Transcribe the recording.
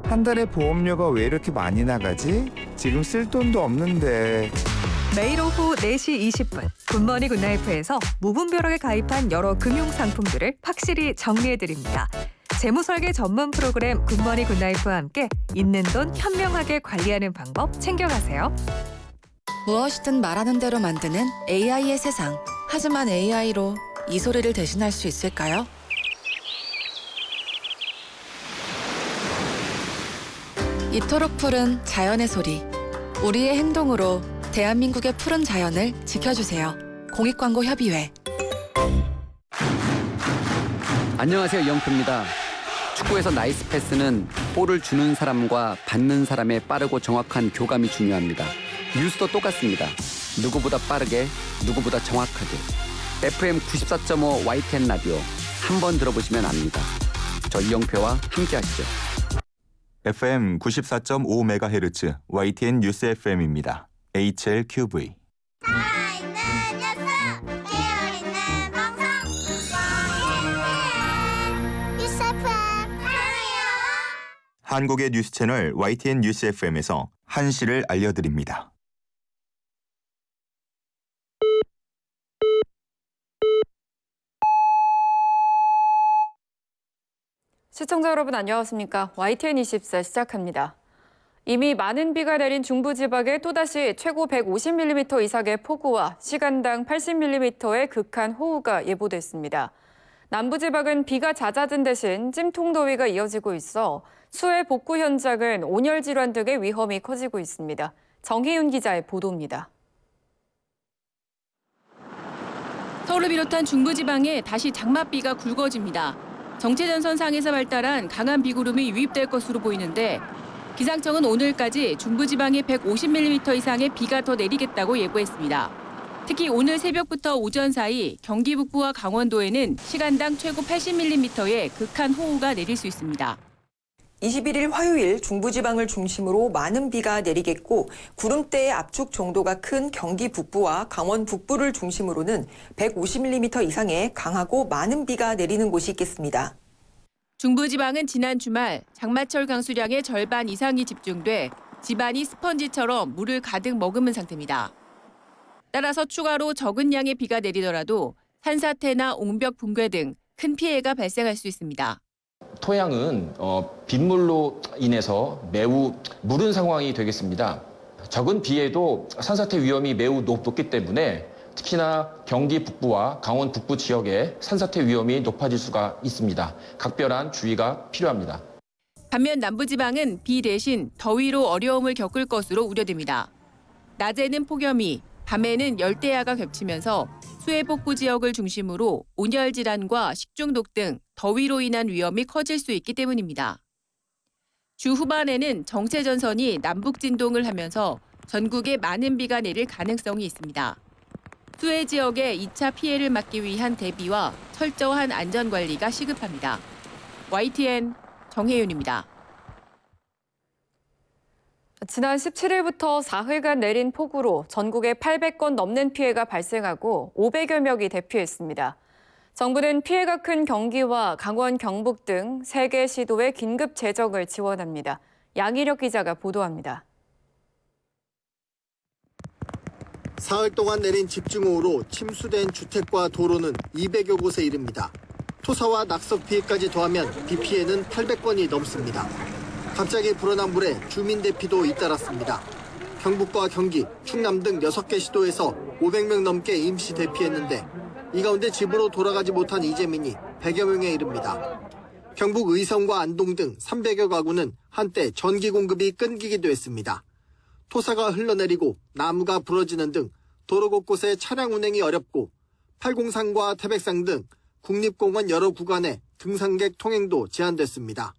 한 달에 보험료가 왜 이렇게 많이 나가지? 지금 쓸 돈도 없는데. 매일 오후 4시 20분 굿모닝 굿나이프에서 무분별하게 가입한 여러 금융 상품들을 확실히 정리해드립니다. 재무설계 전문 프로그램 굿모닝 굿나이프와 함께 있는 돈 현명하게 관리하는 방법 챙겨가세요. 무엇이든 말하는 대로 만드는 AI의 세상. 하지만 AI로 이 소리를 대신할 수 있을까요? 이토록 푸른 자연의 소리. 우리의 행동으로 대한민국의 푸른 자연을 지켜주세요. 공익광고협의회. 안녕하세요. 이영표입니다. 축구에서 나이스 패스는 볼을 주는 사람과 받는 사람의 빠르고 정확한 교감이 중요합니다. 뉴스도 똑같습니다. 누구보다 빠르게, 누구보다 정확하게. FM 94.5 YTN 라디오 한번 들어보시면 압니다. 저 이영표와 함께하시죠. FM 94.5MHz YTN 뉴스 FM입니다. HLQV. 한국의 뉴스 채널 YTN 뉴스 FM에서 한시를 알려드립니다. 시청자 여러분 안녕하십니까? YTN24 시작합니다. 이미 많은 비가 내린 중부지방에 또다시 최고 150mm 이상의 폭우와 시간당 80mm의 극한 호우가 예보됐습니다. 남부지방은 비가 잦아든 대신 찜통더위가 이어지고 있어 수해 복구 현장은 온열 질환 등의 위험이 커지고 있습니다. 정희윤 기자의 보도입니다. 서울을 비롯한 중부지방에 다시 장맛비가 굵어집니다. 정체전선상에서 발달한 강한 비구름이 유입될 것으로 보이는데 기상청은 오늘까지 중부지방에 150mm 이상의 비가 더 내리겠다고 예보했습니다. 특히 오늘 새벽부터 오전 사이 경기 북부와 강원도에는 시간당 최고 80mm의 극한 호우가 내릴 수 있습니다. 21일 화요일 중부지방을 중심으로 많은 비가 내리겠고 구름대의 압축 정도가 큰 경기 북부와 강원 북부를 중심으로는 150mm 이상의 강하고 많은 비가 내리는 곳이 있겠습니다. 중부지방은 지난 주말 장마철 강수량의 절반 이상이 집중돼 집안이 스펀지처럼 물을 가득 머금은 상태입니다. 따라서 추가로 적은 양의 비가 내리더라도 산사태나 옹벽 붕괴 등 큰 피해가 발생할 수 있습니다. 토양은 빗물로 인해서 매우 무른 상황이 되겠습니다. 적은 비에도 산사태 위험이 매우 높기 때문에 특히나 경기 북부와 강원 북부 지역에 산사태 위험이 높아질 수가 있습니다. 각별한 주의가 필요합니다. 반면 남부지방은 비 대신 더위로 어려움을 겪을 것으로 우려됩니다. 낮에는 폭염이, 밤에는 열대야가 겹치면서 수해 복구 지역을 중심으로 온열 질환과 식중독 등 더위로 인한 위험이 커질 수 있기 때문입니다. 주 후반에는 정체전선이 남북 진동을 하면서 전국에 많은 비가 내릴 가능성이 있습니다. 수해 지역의 2차 피해를 막기 위한 대비와 철저한 안전관리가 시급합니다. YTN 정혜윤입니다. 지난 17일부터 사흘간 내린 폭우로 전국에 800건 넘는 피해가 발생하고 500여 명이 대피했습니다. 정부는 피해가 큰 경기와 강원, 경북 등 3개 시도에 긴급 재정을 지원합니다. 양희력 기자가 보도합니다. 사흘 동안 내린 집중호우로 침수된 주택과 도로는 200여 곳에 이릅니다. 토사와 낙석 피해까지 더하면 비 피해는 800건이 넘습니다. 갑자기 불어난 물에 주민 대피도 잇따랐습니다. 경북과 경기, 충남 등 6개 시도에서 500명 넘게 임시 대피했는데 이 가운데 집으로 돌아가지 못한 이재민이 100여 명에 이릅니다. 경북 의성과 안동 등 300여 가구는 한때 전기 공급이 끊기기도 했습니다. 토사가 흘러내리고 나무가 부러지는 등 도로 곳곳에 차량 운행이 어렵고 팔공산과 태백산 등 국립공원 여러 구간에 등산객 통행도 제한됐습니다.